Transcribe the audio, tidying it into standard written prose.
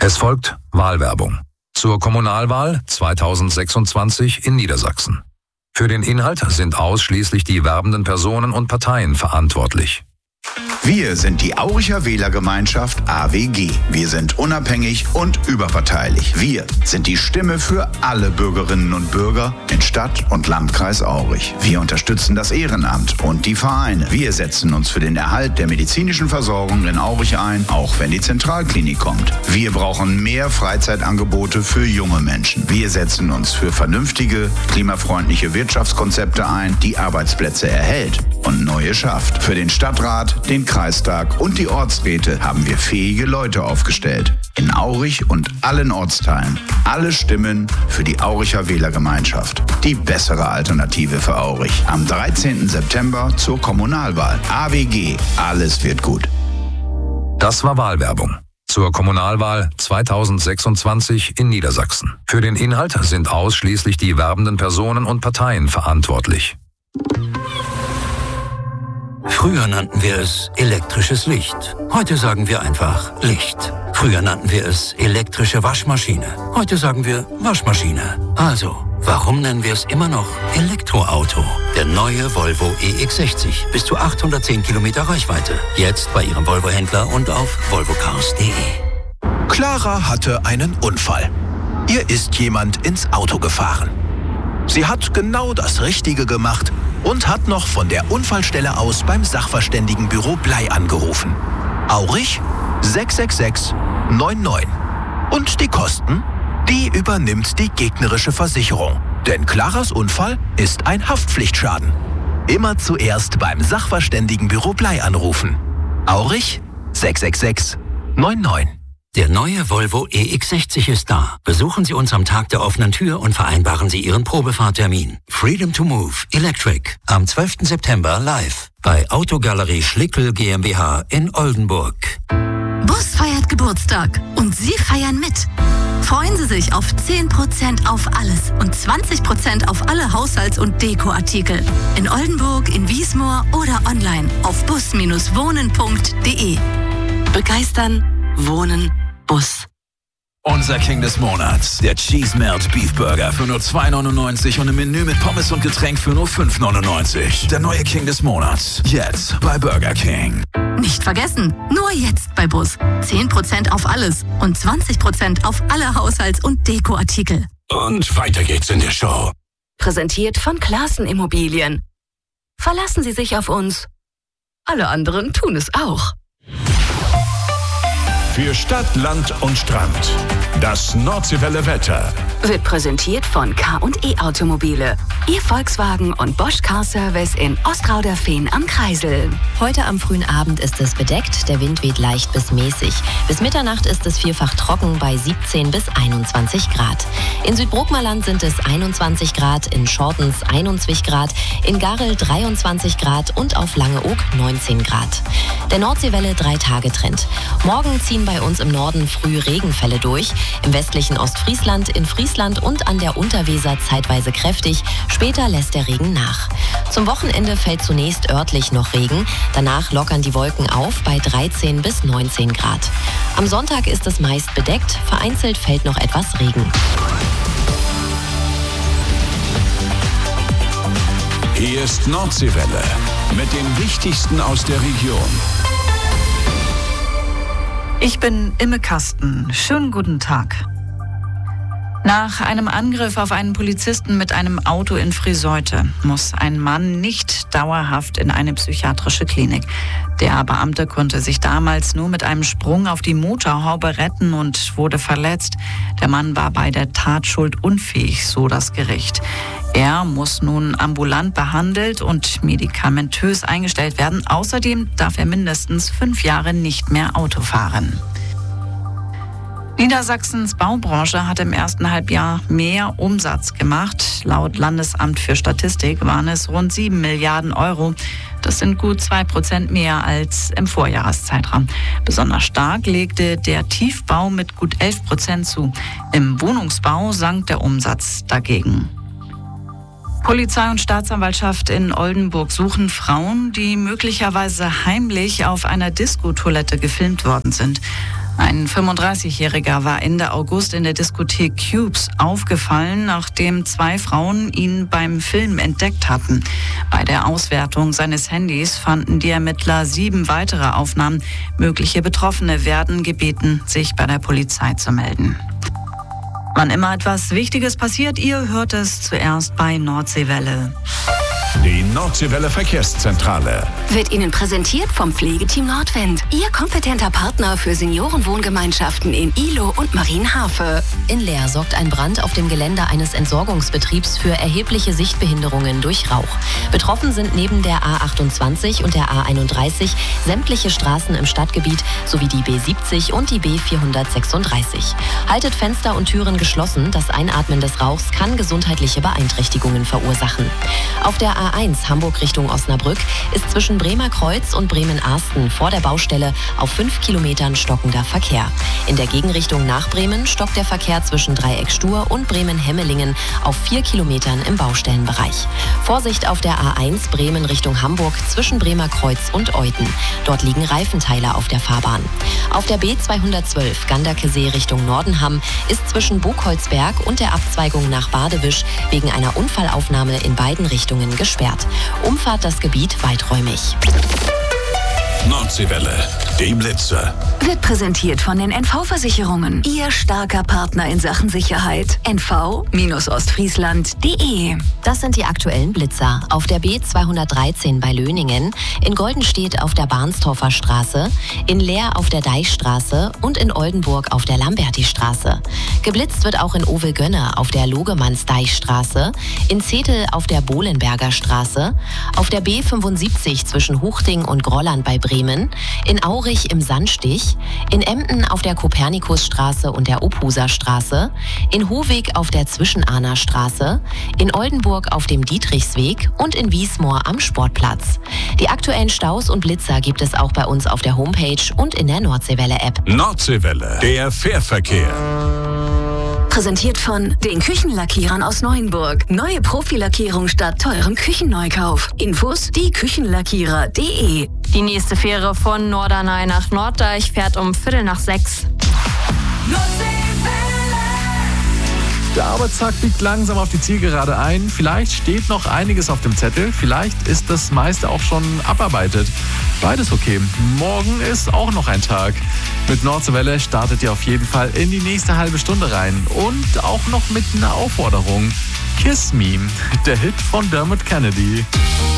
Es folgt Wahlwerbung zur Kommunalwahl 2026 in Niedersachsen. Für den Inhalt sind ausschließlich die werbenden Personen und Parteien verantwortlich. Wir sind die Auricher Wählergemeinschaft AWG. Wir sind unabhängig und überparteilich. Wir sind die Stimme für alle Bürgerinnen und Bürger in Stadt und Landkreis Aurich. Wir unterstützen das Ehrenamt und die Vereine. Wir setzen uns für den Erhalt der medizinischen Versorgung in Aurich ein, auch wenn die Zentralklinik kommt. Wir brauchen mehr Freizeitangebote für junge Menschen. Wir setzen uns für vernünftige, klimafreundliche Wirtschaftskonzepte ein, die Arbeitsplätze erhält und neue schafft. Für den Stadtrat, den Kreistag und die Ortsräte haben wir fähige Leute aufgestellt. In Aurich und allen Ortsteilen. Alle Stimmen für die Auricher Wählergemeinschaft. Die bessere Alternative für Aurich. Am 13. September zur Kommunalwahl. AWG. Alles wird gut. Das war Wahlwerbung zur Kommunalwahl 2026 in Niedersachsen. Für den Inhalt sind ausschließlich die werbenden Personen und Parteien verantwortlich. Früher nannten wir es elektrisches Licht. Heute sagen wir einfach Licht. Früher nannten wir es elektrische Waschmaschine. Heute sagen wir Waschmaschine. Also, warum nennen wir es immer noch Elektroauto? Der neue Volvo EX60. Bis zu 810 Kilometer Reichweite. Jetzt bei Ihrem Volvo-Händler und auf volvocars.de. Clara hatte einen Unfall. Ihr ist jemand ins Auto gefahren. Sie hat genau das Richtige gemacht und hat noch von der Unfallstelle aus beim Sachverständigenbüro Blei angerufen. Aurich 666 99. Und die Kosten? Die übernimmt die gegnerische Versicherung. Denn Claras Unfall ist ein Haftpflichtschaden. Immer zuerst beim Sachverständigenbüro Blei anrufen. Aurich 666 99. Der neue Volvo EX60 ist da. Besuchen Sie uns am Tag der offenen Tür und vereinbaren Sie Ihren Probefahrttermin. Freedom to Move Electric am 12. September live bei Autogalerie Schlickel GmbH in Oldenburg. Bus feiert Geburtstag und Sie feiern mit. Freuen Sie sich auf 10% auf alles und 20% auf alle Haushalts- und Dekoartikel. In Oldenburg, in Wiesmoor oder online auf bus-wohnen.de. Begeistern, wohnen, Bus. Unser King des Monats, der Cheese Melt Beef Burger für nur 2,99 und ein Menü mit Pommes und Getränk für nur 5,99. Der neue King des Monats, jetzt bei Burger King. Nicht vergessen, nur jetzt bei Bus. 10% auf alles und 20% auf alle Haushalts- und Dekoartikel. Und weiter geht's in der Show. Präsentiert von Classen Immobilien. Verlassen Sie sich auf uns. Alle anderen tun es auch. Für Stadt, Land und Strand. Das Nordseewelle Wetter. Wird präsentiert von K&E Automobile. Ihr Volkswagen und Bosch Car Service in Ostrauderfehn am Kreisel. Heute am frühen Abend ist es bedeckt. Der Wind weht leicht bis mäßig. Bis Mitternacht ist es vielfach trocken bei 17 bis 21 Grad. In Südbrookmerland sind es 21 Grad, in Schortens 21 Grad, in Garel 23 Grad und auf Langeoog 19 Grad. Der Nordseewelle 3-Tage-Trend. Morgen ziehen bei uns im Norden früh Regenfälle durch. Im westlichen Ostfriesland, in Friesland und an der Unterweser zeitweise kräftig. Später lässt der Regen nach. Zum Wochenende fällt zunächst örtlich noch Regen. Danach lockern die Wolken auf bei 13 bis 19 Grad. Am Sonntag ist es meist bedeckt. Vereinzelt fällt noch etwas Regen. Hier ist Nordseewelle mit dem Wichtigsten aus der Region. Ich bin Imme Kasten. Schönen guten Tag. Nach einem Angriff auf einen Polizisten mit einem Auto in Friseute muss ein Mann nicht dauerhaft in eine psychiatrische Klinik. Der Beamte konnte sich damals nur mit einem Sprung auf die Motorhaube retten und wurde verletzt. Der Mann war bei der Tat schuldunfähig, so das Gericht. Er muss nun ambulant behandelt und medikamentös eingestellt werden. Außerdem darf er mindestens 5 Jahre nicht mehr Auto fahren. Niedersachsens Baubranche hat im ersten Halbjahr mehr Umsatz gemacht. Laut Landesamt für Statistik waren es rund 7 Milliarden Euro. Das sind gut 2% mehr als im Vorjahreszeitraum. Besonders stark legte der Tiefbau mit gut 11% zu. Im Wohnungsbau sank der Umsatz dagegen. Polizei und Staatsanwaltschaft in Oldenburg suchen Frauen, die möglicherweise heimlich auf einer Diskotoilette gefilmt worden sind. Ein 35-Jähriger war Ende August in der Diskothek Cubes aufgefallen, nachdem 2 Frauen ihn beim Film entdeckt hatten. Bei der Auswertung seines Handys fanden die Ermittler 7 weitere Aufnahmen. Mögliche Betroffene werden gebeten, sich bei der Polizei zu melden. Wann immer etwas Wichtiges passiert, ihr hört es zuerst bei Nordseewelle. Die Nordseewelle Verkehrszentrale wird Ihnen präsentiert vom Pflegeteam Nordwind. Ihr kompetenter Partner für Seniorenwohngemeinschaften in Ihlow und Marienhafe. In Leer sorgt ein Brand auf dem Gelände eines Entsorgungsbetriebs für erhebliche Sichtbehinderungen durch Rauch. Betroffen sind neben der A28 und der A31 sämtliche Straßen im Stadtgebiet sowie die B70 und die B436. Haltet Fenster und Türen geschlossen. Das Einatmen des Rauchs kann gesundheitliche Beeinträchtigungen verursachen. Auf der A1 Hamburg Richtung Osnabrück ist zwischen Bremer Kreuz und Bremen-Arsten vor der Baustelle auf 5 Kilometern stockender Verkehr. In der Gegenrichtung nach Bremen stockt der Verkehr zwischen Dreieck Stur und Bremen-Hemmelingen auf 4 Kilometern im Baustellenbereich. Vorsicht auf der A1 Bremen Richtung Hamburg zwischen Bremer Kreuz und Euthen. Dort liegen Reifenteile auf der Fahrbahn. Auf der B212 Ganderkesee Richtung Nordenham ist zwischen Buchholzberg und der Abzweigung nach Badewisch wegen einer Unfallaufnahme in beiden Richtungen gesperrt. Umfahrt das Gebiet weiträumig. Nordseewelle, die Blitzer. Wird präsentiert von den NV-Versicherungen. Ihr starker Partner in Sachen Sicherheit. nv-ostfriesland.de. Das sind die aktuellen Blitzer. Auf der B213 bei Löningen, in Goldenstedt auf der Barnstorfer Straße, in Leer auf der Deichstraße und in Oldenburg auf der Lambertistraße. Geblitzt wird auch in Ovel-Gönne auf der Logemannsdeichstraße, in Zetel auf der Bohlenberger Straße, auf der B75 zwischen Huchting und Grolland bei Bremen, in Aurich im Sandstich, in Emden auf der Kopernikusstraße und der Ophuser Straße, in Howig auf der Zwischenahner Straße, in Oldenburg auf dem Dietrichsweg und in Wiesmoor am Sportplatz. Die aktuellen Staus und Blitzer gibt es auch bei uns auf der Homepage und in der Nordseewelle-App. Nordseewelle, der Fährverkehr. Präsentiert von den Küchenlackierern aus Neuenburg. Neue Profilackierung statt teurem Küchenneukauf. Infos dieküchenlackierer.de. Die nächste Fähre von Norderney nach Norddeich fährt um 5:45. Der Arbeitstag biegt langsam auf die Zielgerade ein. Vielleicht steht noch einiges auf dem Zettel. Vielleicht ist das meiste auch schon abarbeitet. Beides okay. Morgen ist auch noch ein Tag. Mit Nordseewelle startet ihr auf jeden Fall in die nächste halbe Stunde rein. Und auch noch mit einer Aufforderung. Kiss Me, der Hit von Dermot Kennedy.